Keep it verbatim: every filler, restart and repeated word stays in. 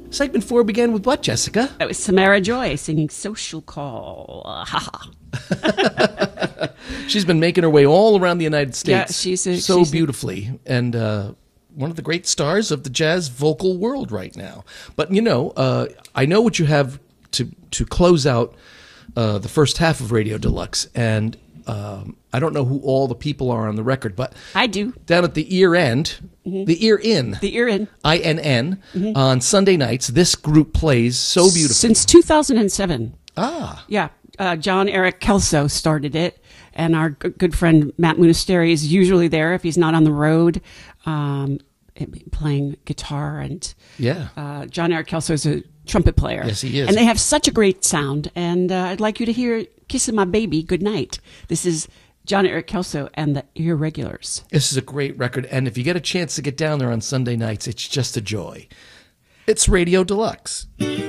Segment four began with what, Jessica? That was Samara Joy singing Social Call. Uh, ha ha. She's been making her way all around the United States. Yeah, she's a, so she's beautifully. And uh, one of the great stars of the jazz vocal world right now. But, you know, uh, I know what you have to, to close out uh, the first half of Radio Deluxe. And um, I don't know who all the people are on the record, but I do. Down at the ear end, mm-hmm. the ear in, the ear in, I N N, mm-hmm. on Sunday nights, this group plays so beautifully. Since two thousand seven. Ah. Yeah. Uh, John Eric Kelso started it, and our g- good friend Matt Munisteri is usually there if he's not on the road, um, playing guitar. And yeah, uh, John Eric Kelso is a trumpet player. Yes, he is. And they have such a great sound. And uh, I'd like you to hear "Kissing My Baby Goodnight." This is John Eric Kelso and the Irregulars. This is a great record, and if you get a chance to get down there on Sunday nights, it's just a joy. It's Radio Deluxe.